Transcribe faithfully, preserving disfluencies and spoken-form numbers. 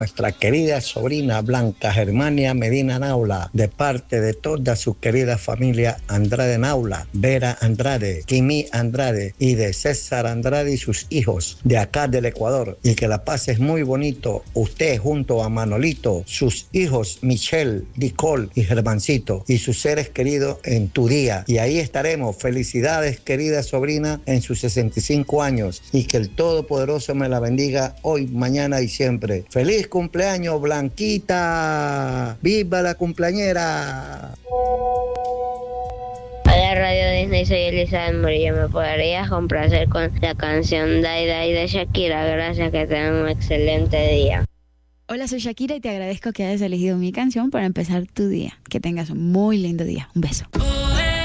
nuestra querida sobrina Blanca Germania Medina Naula, de parte de toda su querida familia Andrade Naula, Vera Andrade, Kimi Andrade y de César Andrade y sus hijos de acá del Ecuador. Y que la pases muy bonito usted junto a Manolito, sus hijos Michelle, Nicole y Germancito y sus seres queridos en tu día. Y ahí estaremos. Felicidades, querida sobrina, en sus sesenta y cinco años, y que el Todopoderoso me la bendiga hoy, mañana y siempre. ¡Feliz cumpleaños, Blanquita! ¡Viva la cumpleañera! Hola Radio Disney, soy Elizabeth Murillo. ¿Me podrías complacer con la canción Die Die de Shakira? Gracias, que tengan un excelente día. Hola, soy Shakira y te agradezco que hayas elegido mi canción para empezar tu día. Que tengas un muy lindo día. Un beso.